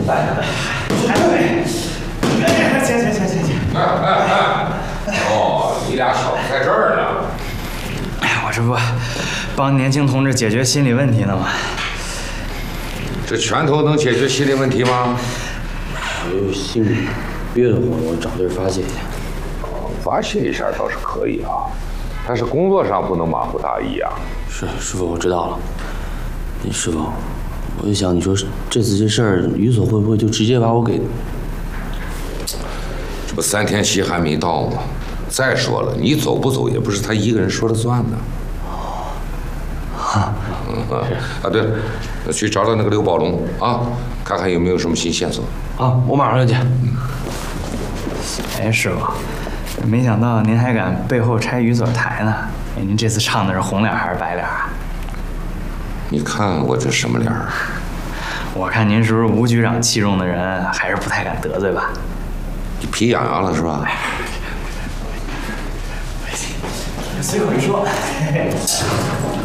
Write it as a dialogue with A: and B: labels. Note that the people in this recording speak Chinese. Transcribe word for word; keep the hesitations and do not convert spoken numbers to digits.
A: 来来，哎，行行行行行。哎哎
B: 哎，哦，你俩小子在这儿呢。
A: 哎呀，我这不帮年轻同志解决心理问题呢吗？
B: 这拳头能解决心理问题吗？
C: 我心里憋得慌，我找地儿发泄一下。
B: 发泄一下倒是可以啊，但是工作上不能马虎大意啊。
C: 是师傅，我知道了。那师傅，我就想，你说这次这事儿，于所会不会就直接把我给……
B: 这不三天期还没到吗？再说了，你走不走也不是他一个人说了算的。
C: 哈，
B: 嗯啊，对了，去找找那个刘宝龙啊，看看有没有什么新线索。
C: 啊，我马上就去。
A: 哎，师傅，没想到您还敢背后拆于所台呢。哎，您这次唱的是红脸还是白脸啊？
B: 你看我这什么脸儿？
A: 我看您是不是吴局长器重的人，还是不太敢得罪吧？
B: 你皮痒痒了是吧？
A: 随口一说。